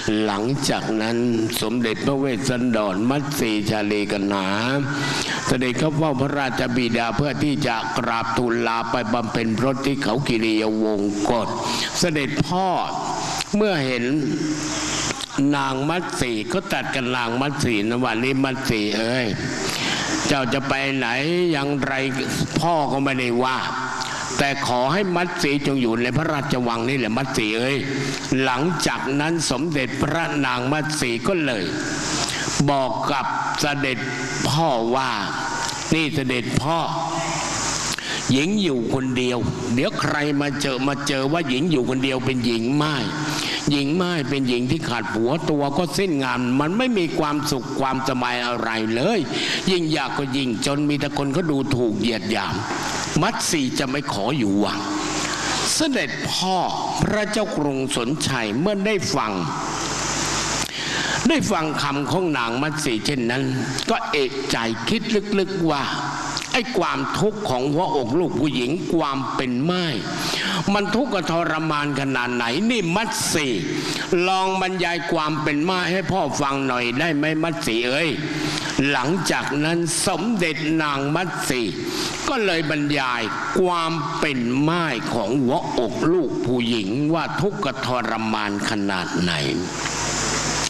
หลังจากนั้นสมเด็จพระเวสสันดรมัตสีชาลีกนาเสด็จเข้าเฝ้าพระราชบิดาเพื่อที่จะกราบทูลลาไปบำเพ็ญพรตที่เขากิริยวงศ์กฎเสด็จพ่อเมื่อเห็นนางมัตสีก็ตัดกันนางมัตสีนะวันนี้มัตสีเอ้ยเจ้าจะไปไหนอย่างไรพ่อก็ไม่ได้ว่าแต่ขอให้มัตสีจงอยู่ในพระราชวังนี่แหละมัตสีเอ้ยหลังจากนั้นสมเด็จพระนางมัตสีก็เลยบอกกับเสด็จพ่อว่านี่เสด็จพ่อหญิงอยู่คนเดียวเดี๋ยวใครมาเจอว่าหญิงอยู่คนเดียวเป็นหญิงไม้หญิงไม้เป็นหญิงที่ขาดผัวตัวก็สิ้นงานมันไม่มีความสุขความสบายอะไรเลยยิ่งอยากก็ยิ่งจนมีแต่คนเขาดูถูกเหยียดหยามมัตสีจะไม่ขออยู่วังเสด็จพ่อพระเจ้ากรุงสนชัยเมื่อได้ฟังคำของนางมัตสีเช่นนั้นก็เอกใจคิดลึกๆว่าไอ้ความทุกข์ของหัวอกลูกผู้หญิงความเป็นไม้มันทุกข์ทรมานขนาดไหนนี่มัตสีลองบรรยายความเป็นไม้ให้พ่อฟังหน่อยได้ไหมมัตสีเอ้ยหลังจากนั้นสมเด็จนางมัตสีก็เลยบรรยายความเป็นไม้ของหัวอกลูกผู้หญิงว่าทุกข์ทรมานขนาดไหน